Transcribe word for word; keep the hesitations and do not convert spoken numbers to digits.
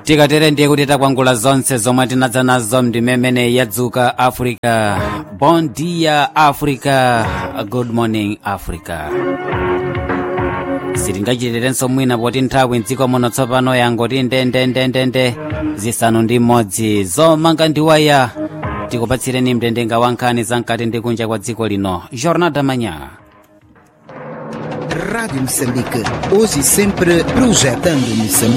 tikatere ndiye kuti takwangula zonse zomwe tinadza nazo ndimemene yadzuka Africa. Bon dia Africa, good morning Africa. sitingachitirenso mwina poti nthawi mdziko muno tsopano yangoti ndendendendende zisanu ndi mmodzi zomanga ndiwaya tikupatsireni mndandanda wa nkhani zamkati ndi kunja kwa dziko lino. Jornal da Manhã. Rádio Moçambique, hoje e sempre projetando Moçambique.